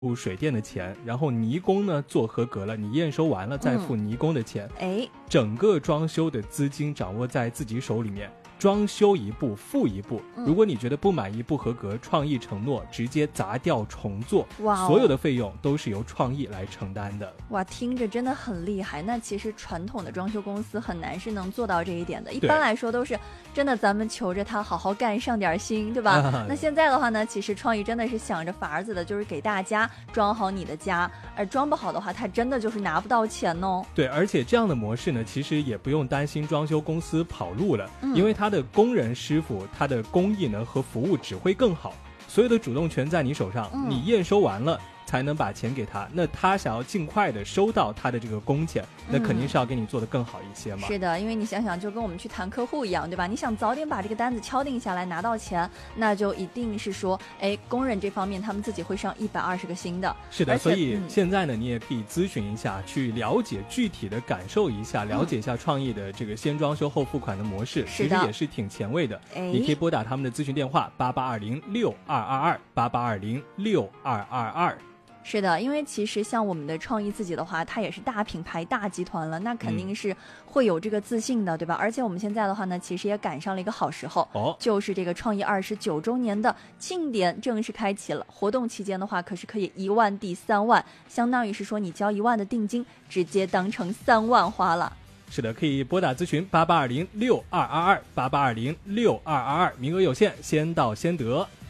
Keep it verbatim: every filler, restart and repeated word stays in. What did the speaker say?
付水电的钱，然后泥工呢做合格了，你验收完了再付泥工的钱。 哎、嗯， 整个装修的资金掌握在自己手里面。装修一步付一步，如果你觉得不满意不合格，创意承诺直接砸掉重做， 哇、哦， 所有的费用都是由创意来承担的。 哇，听着真的很厉害。那其实传统的装修公司很难是能做到这一点的，一般来说都是真的咱们求着他好好干上点心，对吧、啊、那现在的话呢，其实创意真的是想着法子的，就是给大家装好你的家，而装不好的话他真的就是拿不到钱哦。 对，而且这样的模式呢，其实也不用担心装修公司跑路了、嗯、因为他的工人师傅他的工艺呢和服务只会更好，所有的主动权在你手上、嗯、你验收完了才能把钱给他，那他想要尽快的收到他的这个工钱，那肯定是要给你做的更好一些嘛、 嗯、是的，因为你想想就跟我们去谈客户一样，对吧？你想早点把这个单子敲定下来拿到钱，那就一定是说哎，工人这方面他们自己会上一百二十个新的。 是的，所以现在呢、嗯、你也可以咨询一下，去了解具体的感受一下，了解一下创意的这个先装修后付款的模式、嗯、其实也是挺前卫的。你可以拨打他们的咨询电话八八二零六二二二八八二零六二二二。 是的，因为其实像我们的创意自己的话，它也是大品牌大集团了，那肯定是会有这个自信的、嗯、对吧？而且我们现在的话呢，其实也赶上了一个好时候、哦、就是这个创意二十九周年的庆典正式开启了，活动期间的话可是可以一万抵三万，相当于是说你交一万的定金直接当成三万花了。 是的，可以拨打咨询八八二零六二二二八八二零六二二二，名额有限，先到先得。